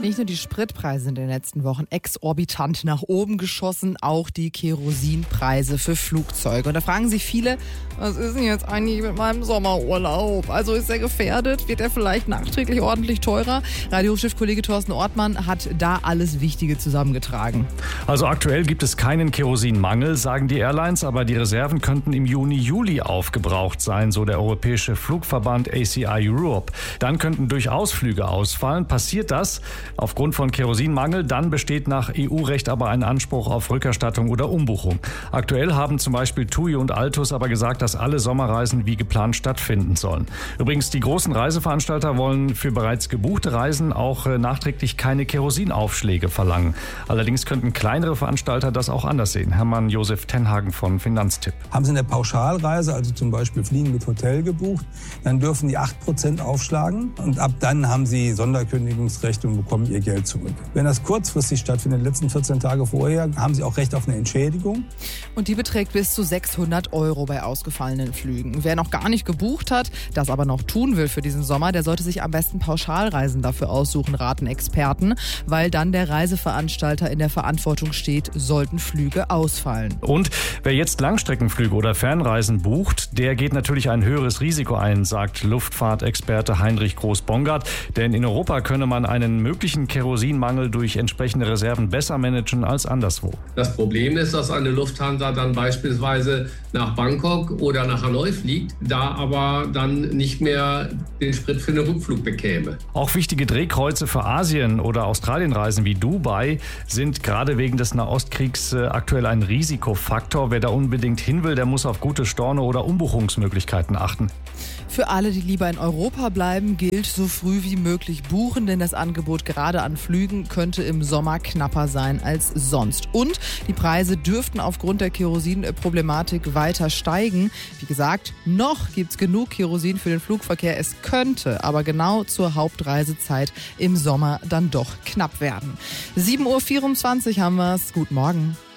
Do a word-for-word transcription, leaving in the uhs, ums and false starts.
Nicht nur die Spritpreise sind in den letzten Wochen exorbitant nach oben geschossen, auch die Kerosinpreise für Flugzeuge. Und da fragen sich viele, was ist denn jetzt eigentlich mit meinem Sommerurlaub? Also ist er gefährdet? Wird er vielleicht nachträglich ordentlich teurer? Radio-Chefkollege Thorsten Ortmann hat da alles Wichtige zusammengetragen. Also aktuell gibt es keinen Kerosinmangel, sagen die Airlines, aber die Reserven könnten im Juni, Juli aufgebraucht sein, so der europäische Flugverband A C I Europe. Dann könnten durchaus Flüge ausfallen. Passiert das aufgrund von Kerosinmangel, dann besteht nach E U-Recht aber ein Anspruch auf Rückerstattung oder Umbuchung. Aktuell haben zum Beispiel TUI und Altus aber gesagt, dass alle Sommerreisen wie geplant stattfinden sollen. Übrigens, die großen Reiseveranstalter wollen für bereits gebuchte Reisen auch äh, nachträglich keine Kerosinaufschläge verlangen. Allerdings könnten kleinere Veranstalter das auch anders sehen. Hermann Josef Tenhagen von Finanztipp. Haben Sie eine Pauschalreise, also zum Beispiel Fliegen mit Hotel gebucht, dann dürfen die acht Prozent aufschlagen und ab dann haben Sie Sonderkündigungsrecht und bekommen Ihr Geld zurück. Wenn das kurzfristig stattfindet, in den letzten vierzehn Tage vorher, haben Sie auch Recht auf eine Entschädigung. Und die beträgt bis zu sechshundert Euro bei ausgefallenen Flügen. Wer noch gar nicht gebucht hat, das aber noch tun will für diesen Sommer, der sollte sich am besten Pauschalreisen dafür aussuchen, raten Experten, weil dann der Reiseveranstalter in der Verantwortung steht, sollten Flüge ausfallen. Und wer jetzt Langstreckenflüge oder Fernreisen bucht, der geht natürlich ein höheres Risiko ein, sagt Luftfahrtexperte Heinrich Groß-Bongard. Denn in Europa könne man einen möglichen Kerosinmangel durch entsprechende Reserven besser managen als anderswo. Das Problem ist, dass eine Lufthansa dann beispielsweise nach Bangkok oder nach Hanoi fliegt, da aber dann nicht mehr den Sprit für den Rückflug bekäme. Auch wichtige Drehkreuze für Asien- oder Australienreisen wie Dubai sind gerade wegen des Nahostkriegs aktuell ein Risikofaktor. Wer da unbedingt hin will, der muss auf gute Storno- oder Umbuchungsmöglichkeiten achten. Für alle, die lieber in Europa bleiben, gilt so früh wie möglich buchen, denn das Angebot gerade an Flügen könnte im Sommer knapper sein als sonst. Und die Preise dürften aufgrund der Kerosinproblematik weiter steigen. Wie gesagt, noch gibt's genug Kerosin für den Flugverkehr. Es könnte aber genau zur Hauptreisezeit im Sommer dann doch knapp werden. sieben Uhr vierundzwanzig haben wir's. Guten Morgen.